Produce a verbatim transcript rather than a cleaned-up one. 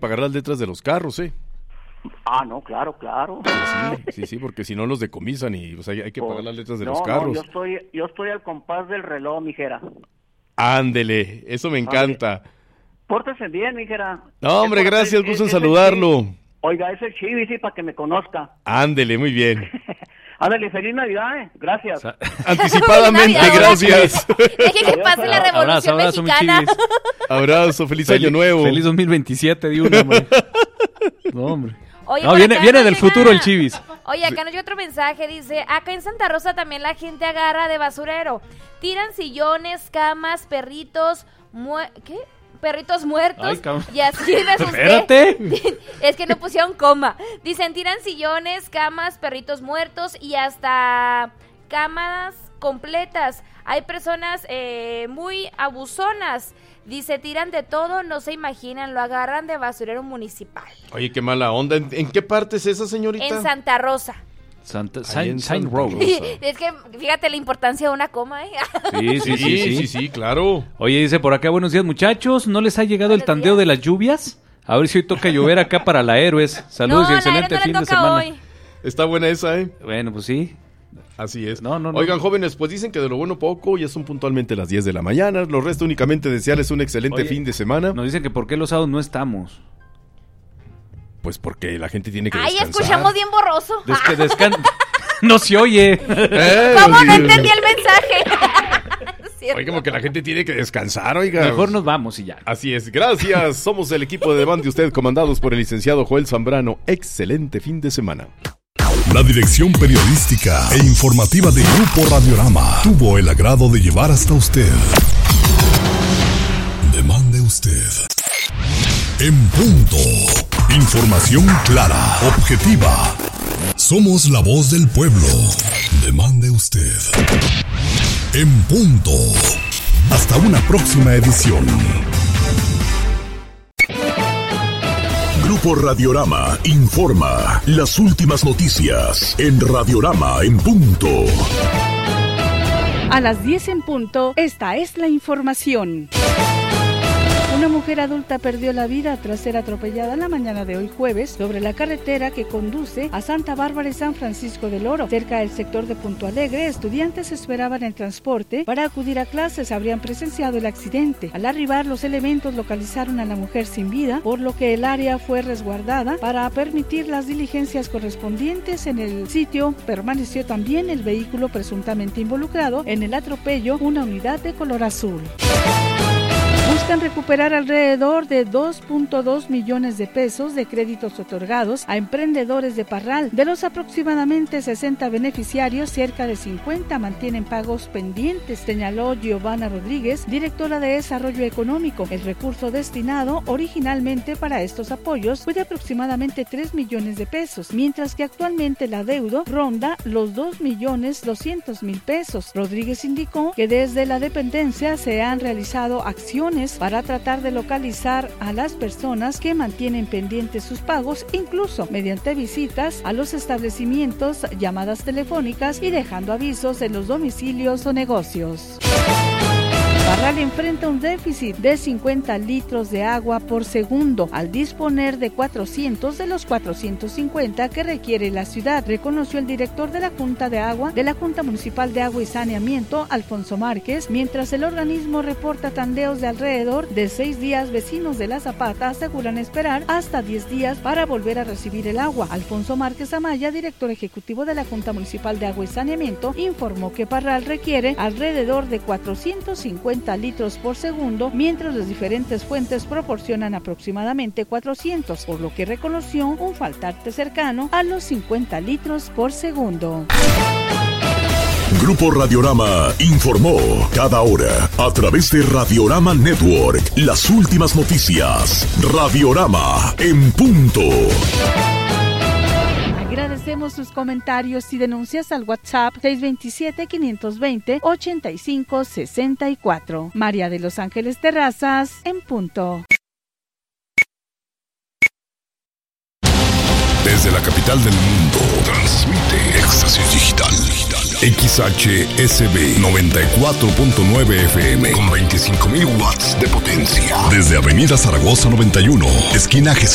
pagar las letras de los carros, ¿eh? Ah, no, claro, claro. Sí, sí, sí, porque si no los decomisan y pues, hay, hay que Pues, pagar las letras de no, los carros. No, yo estoy, yo estoy al compás del reloj, mijera. Ándele, eso me encanta. Pórtese bien, mijera. No, hombre, Es por- gracias, es- gusto en es el saludarlo. Chivis. Oiga, es el Chivis, sí, para que me conozca. Ándele, muy bien. Ándale, feliz Navidad, eh. Gracias. Anticipadamente, Feliz Navidad, gracias. Deje que pase la revolución Abrazo, abrazo, mi mexicana. Chivis. Abrazo, feliz Feliz- año nuevo. Feliz dos mil veintisiete, di uno, hombre. No, hombre. Oye, No, por viene, acá viene nos del llega- futuro el Chivis. Oye, acá nos llega otro mensaje, dice, acá en Santa Rosa también la gente agarra de basurero. Tiran sillones, camas, perritos, mue- ¿qué? Perritos muertos. Ay, cabrón. Y así me asusté. Espérate. Es que no pusieron coma. Dicen, tiran sillones, camas, perritos muertos y hasta camas completas. Hay personas eh, muy abusonas. Dice, tiran de todo, no se imaginan, lo agarran de basurero municipal. Oye, qué mala onda. ¿En, en qué parte es esa, señorita? En Santa Rosa. Santa, Ahí Saint, en Saint Santa Rose. Rosa. Es que fíjate la importancia de una coma, ¿eh? Sí, Sí, sí, sí, sí, sí. sí, claro. Oye, dice por acá, buenos días, muchachos. ¿No les ha llegado el Buenos tandeo días. de las lluvias? A ver si hoy toca llover acá para la Héroes. Saludos No, y la excelente Aero no fin le de toca semana. hoy. Está buena esa, ¿eh? Bueno, pues sí. Así es. No, no, no. Oigan, jóvenes, pues dicen que de lo bueno poco, ya son puntualmente las diez de la mañana. Lo resta únicamente desearles un excelente Oye, fin de semana. Nos dicen que por qué los sábados no estamos. Pues porque la gente tiene que Ay, descansar. escuchamos bien borroso. Des que descan- no se oye. Eh, ¿Cómo no sí. entendí el mensaje? Es cierto. Oye, como que la gente tiene que descansar, oiga. Mejor nos vamos y ya. Así es, gracias. Somos el equipo de Van de Usted, comandados por el licenciado Joel Zambrano. Excelente fin de semana. La dirección periodística e informativa de Grupo Radiorama tuvo el agrado de llevar hasta usted. Demande usted. En punto. Información clara, objetiva. Somos la voz del pueblo. Demande usted. En punto. Hasta una próxima edición. Grupo Radiorama informa las últimas noticias en Radiorama en punto. A las diez en punto, esta es la información. Una mujer adulta perdió la vida tras ser atropellada la mañana de hoy jueves sobre la carretera que conduce a Santa Bárbara y San Francisco del Oro. Cerca del sector de Punto Alegre, estudiantes esperaban el transporte para acudir a clases. Habrían presenciado el accidente. Al arribar, los elementos localizaron a la mujer sin vida, por lo que el área fue resguardada para permitir las diligencias correspondientes. En el sitio permaneció también el vehículo presuntamente involucrado en el atropello, una unidad de color azul. Buscan recuperar alrededor de dos punto dos millones de pesos de créditos otorgados a emprendedores de Parral. De los aproximadamente sesenta beneficiarios, cerca de cincuenta mantienen pagos pendientes, señaló Giovanna Rodríguez, directora de Desarrollo Económico. El recurso destinado originalmente para estos apoyos fue de aproximadamente tres millones de pesos, mientras que actualmente el adeudo ronda los dos millones doscientos mil pesos. Rodríguez indicó que desde la dependencia se han realizado acciones para tratar de localizar a las personas que mantienen pendientes sus pagos, incluso mediante visitas a los establecimientos, llamadas telefónicas y dejando avisos en los domicilios o negocios. Parral enfrenta un déficit de cincuenta litros de agua por segundo, al disponer de cuatrocientos de los cuatrocientos cincuenta que requiere la ciudad, reconoció el director de la Junta de Agua de la Junta Municipal de Agua y Saneamiento, Alfonso Márquez, mientras el organismo reporta tandeos de alrededor de seis días. Vecinos de La Zapata aseguran esperar hasta diez días para volver a recibir el agua. Alfonso Márquez Amaya, director ejecutivo de la Junta Municipal de Agua y Saneamiento, informó que Parral requiere alrededor de cuatrocientos cincuenta litros por segundo, mientras las diferentes fuentes proporcionan aproximadamente cuatrocientos, por lo que reconoció un faltante cercano a los cincuenta litros por segundo. Grupo Radiorama informó cada hora a través de Radiorama Network las últimas noticias. Radiorama en punto. Agradecemos sus comentarios y denuncias al WhatsApp seis dos siete, cinco dos cero, ocho cinco seis cuatro. María de Los Ángeles Terrazas, en punto. Desde la capital del mundo, transmite Éxtasis Digital. X H S B noventa y cuatro punto nueve F M con veinticinco mil watts de potencia. Desde Avenida Zaragoza noventa y uno, esquina Jesús